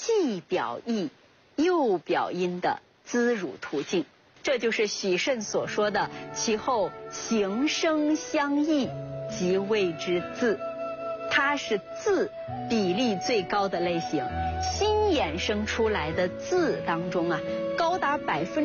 既表意又表音的滋乳途径。这就是许慎所说的其后形声相异，即谓之字。它是字比例最高的类型，新衍生出来的字当中啊，高达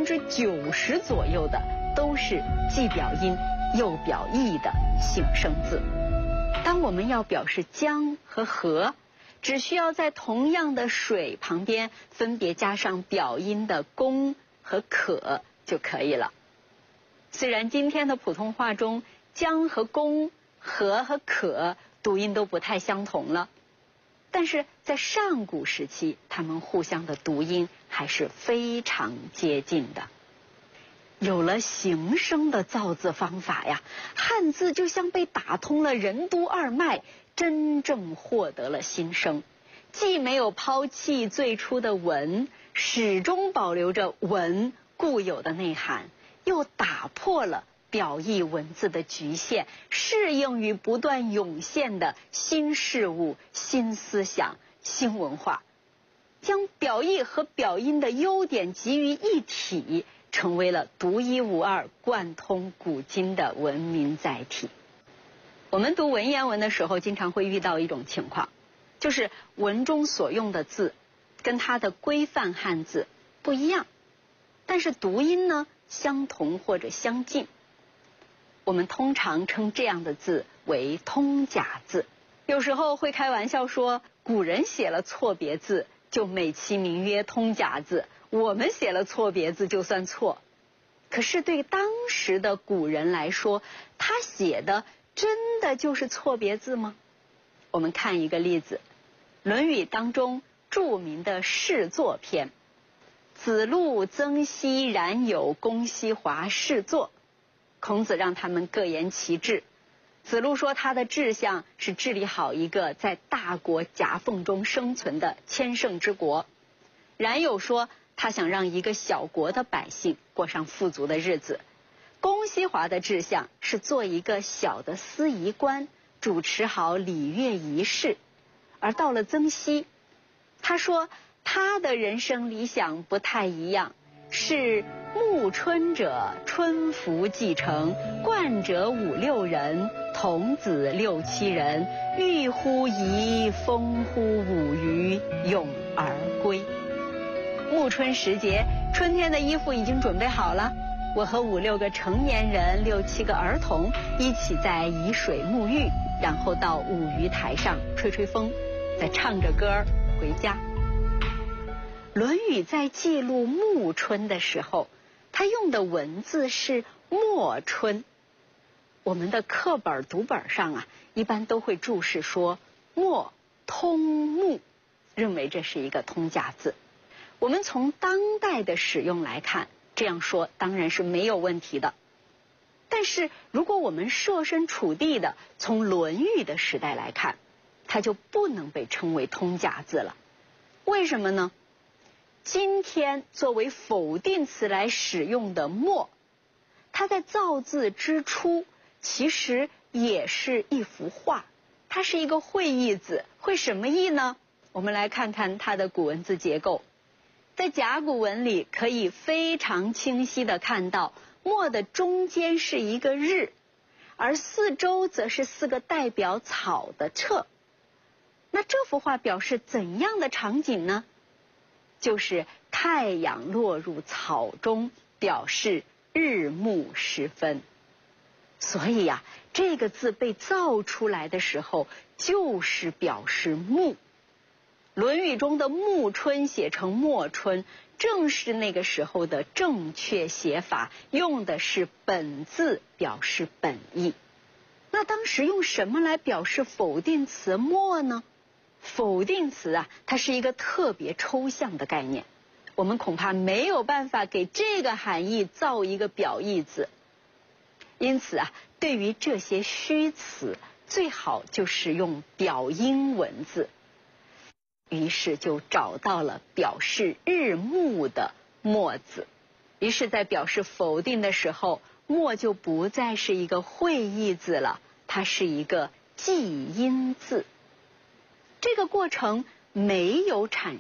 90%左右的都是既表音又表意的形声字。当我们要表示江和河，只需要在同样的水旁边分别加上表音的公和可就可以了。虽然今天的普通话中江和公、河和可读音都不太相同了，但是在上古时期，它们互相的读音还是非常接近的。有了形声的造字方法呀，汉字就像被打通了任督二脉，真正获得了新生。既没有抛弃最初的文，始终保留着文固有的内涵，又打破了表意文字的局限，适应于不断涌现的新事物、新思想、新文化，将表意和表音的优点集于一体，成为了独一无二、贯通古今的文明载体。我们读文言文的时候，经常会遇到一种情况，就是文中所用的字跟它的规范汉字不一样，但是读音呢相同或者相近。我们通常称这样的字为通假字，有时候会开玩笑说，古人写了错别字就美其名曰通假字，我们写了错别字就算错。可是对当时的古人来说，他写的真的就是错别字吗？我们看一个例子，《论语》当中著名的试作篇，子路、曾皙、冉有、公西华试作。孔子让他们各言其志。子路说他的志向是治理好一个在大国夹缝中生存的千乘之国。冉有说他想让一个小国的百姓过上富足的日子。公西华的志向是做一个小的司仪官，主持好礼乐仪式。而到了曾皙，他说他的人生理想不太一样，是暮春者春服既成，冠者5、6人，童子6、7人，浴乎沂，风乎舞雩，咏而归。暮春时节，春天的衣服已经准备好了，我和5、6个成年人、6、7个儿童一起在沂水沐浴，然后到舞雩台上吹吹风，再唱着歌回家。《论语》在记录暮春的时候，他用的文字是末春。我们的课本读本上啊，一般都会注释说末通目，认为这是一个通假字。我们从当代的使用来看，这样说当然是没有问题的。但是如果我们设身处地的从《论语》的时代来看，它就不能被称为通假字了。为什么呢？今天作为否定词来使用的末，它在造字之初其实也是一幅画，它是一个会意字。会什么意呢？我们来看看它的古文字结构。在甲骨文里可以非常清晰地看到，末的中间是一个日，而四周则是4个代表草的彻。那这幅画表示怎样的场景呢？就是太阳落入草中，表示日暮时分。所以呀，这个字被造出来的时候，就是表示暮。《论语》中的暮春写成末春，正是那个时候的正确写法，用的是本字表示本意。那当时用什么来表示否定词末呢？否定词啊，它是一个特别抽象的概念，我们恐怕没有办法给这个含义造一个表意字。因此啊，对于这些虚词，最好就使用表音文字。于是就找到了表示日暮的末字。于是在表示否定的时候，末就不再是一个会意字了，它是一个记音字。这个过程没有产